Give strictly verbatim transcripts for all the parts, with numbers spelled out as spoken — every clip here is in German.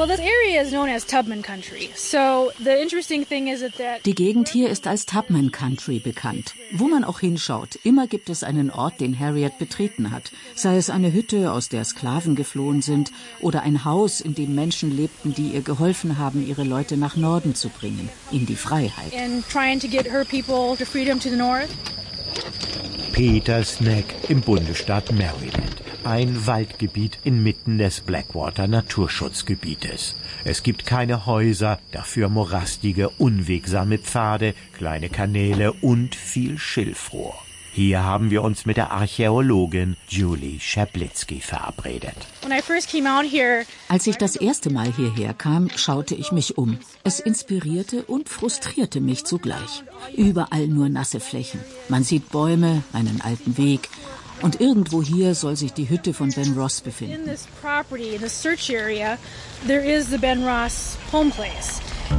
Die Gegend hier ist als Tubman Country bekannt. Wo man auch hinschaut, immer gibt es einen Ort, den Harriet betreten hat. Sei es eine Hütte, aus der Sklaven geflohen sind, oder ein Haus, in dem Menschen lebten, die ihr geholfen haben, ihre Leute nach Norden zu bringen, in die Freiheit. Peters Neck im Bundesstaat Maryland. Ein Waldgebiet inmitten des Blackwater Naturschutzgebietes. Es gibt keine Häuser, dafür morastige, unwegsame Pfade, kleine Kanäle und viel Schilfrohr. Hier haben wir uns mit der Archäologin Julie Schablitzky verabredet. Als ich das erste Mal hierher kam, schaute ich mich um. Es inspirierte und frustrierte mich zugleich. Überall nur nasse Flächen. Man sieht Bäume, einen alten Weg. Und irgendwo hier soll sich die Hütte von Ben Ross befinden. In this property, in the search area, there is the Ben Ross home place.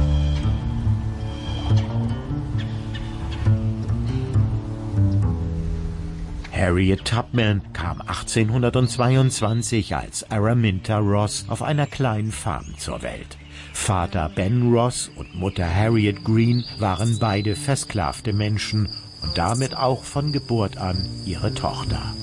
Harriet Tubman kam achtzehnhundertzweiundzwanzig als Araminta Ross auf einer kleinen Farm zur Welt. Vater Ben Ross und Mutter Harriet Green waren beide versklavte Menschen und damit auch von Geburt an ihre Tochter.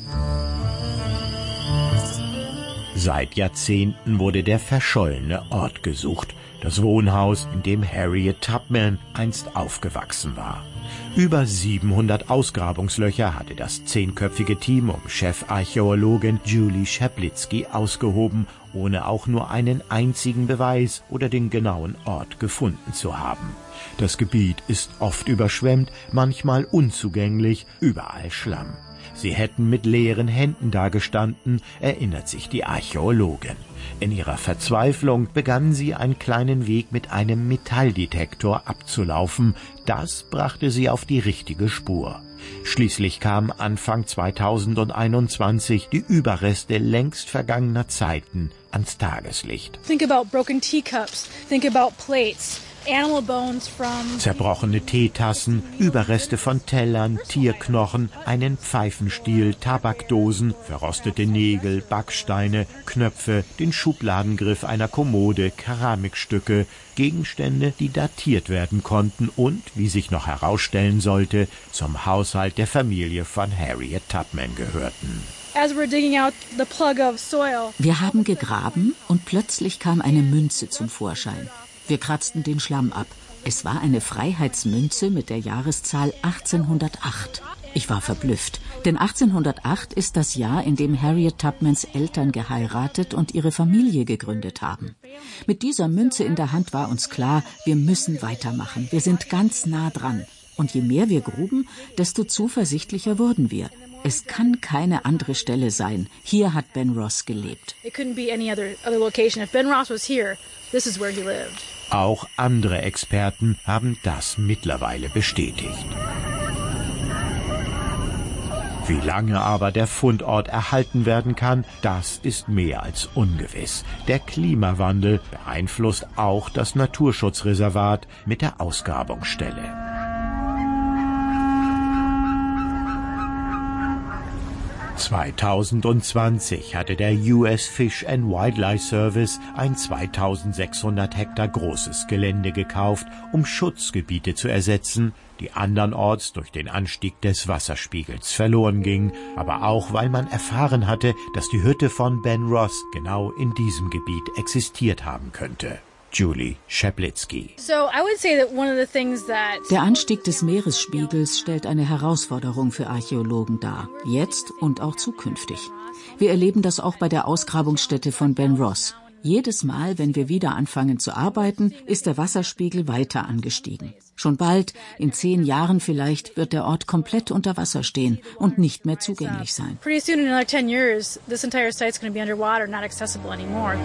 Seit Jahrzehnten wurde der verschollene Ort gesucht, das Wohnhaus, in dem Harriet Tubman einst aufgewachsen war. Über siebenhundert Ausgrabungslöcher hatte das zehnköpfige Team um Chefarchäologin Julie Schablitzky ausgehoben, ohne auch nur einen einzigen Beweis oder den genauen Ort gefunden zu haben. Das Gebiet ist oft überschwemmt, manchmal unzugänglich, überall Schlamm. Sie hätten mit leeren Händen dagestanden, erinnert sich die Archäologin. In ihrer Verzweiflung begann sie, einen kleinen Weg mit einem Metalldetektor abzulaufen. Das brachte sie auf die richtige Spur. Schließlich kamen Anfang zweitausendeinundzwanzig die Überreste längst vergangener Zeiten ans Tageslicht. Think about broken teacups, think about plates. Animal bones from zerbrochene Teetassen, Überreste von Tellern, Tierknochen, einen Pfeifenstiel, Tabakdosen, verrostete Nägel, Backsteine, Knöpfe, den Schubladengriff einer Kommode, Keramikstücke, Gegenstände, die datiert werden konnten und, wie sich noch herausstellen sollte, zum Haushalt der Familie von Harriet Tubman gehörten. Wir haben gegraben und plötzlich kam eine Münze zum Vorschein. Wir kratzten den Schlamm ab. Es war eine Freiheitsmünze mit der Jahreszahl achtzehnhundertacht. Ich war verblüfft, denn achtzehnhundertacht ist das Jahr, in dem Harriet Tubmans Eltern geheiratet und ihre Familie gegründet haben. Mit dieser Münze in der Hand war uns klar, wir müssen weitermachen. Wir sind ganz nah dran. Und je mehr wir gruben, desto zuversichtlicher wurden wir. Es kann keine andere Stelle sein. Hier hat Ben Ross gelebt. It couldn't be any other other location. If Ben Ross was here, this is where he lived. Auch andere Experten haben das mittlerweile bestätigt. Wie lange aber der Fundort erhalten werden kann, das ist mehr als ungewiss. Der Klimawandel beeinflusst auch das Naturschutzreservat mit der Ausgrabungsstelle. zweitausendzwanzig hatte der U S Fish and Wildlife Service ein zweitausendsechshundert Hektar großes Gelände gekauft, um Schutzgebiete zu ersetzen, die andernorts durch den Anstieg des Wasserspiegels verloren gingen, aber auch, weil man erfahren hatte, dass die Hütte von Ben Ross genau in diesem Gebiet existiert haben könnte. Julie Schablitzky. Der Anstieg des Meeresspiegels stellt eine Herausforderung für Archäologen dar, jetzt und auch zukünftig. Wir erleben das auch bei der Ausgrabungsstätte von Ben Ross. Jedes Mal, wenn wir wieder anfangen zu arbeiten, ist der Wasserspiegel weiter angestiegen. Schon bald, in zehn Jahren vielleicht, wird der Ort komplett unter Wasser stehen und nicht mehr zugänglich sein. Pretty soon, in another ten years, this entire site's going to be underwater, not accessible anymore.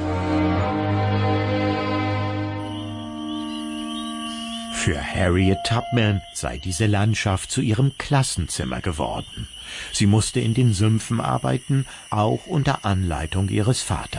Für Harriet Tubman sei diese Landschaft zu ihrem Klassenzimmer geworden. Sie musste in den Sümpfen arbeiten, auch unter Anleitung ihres Vaters.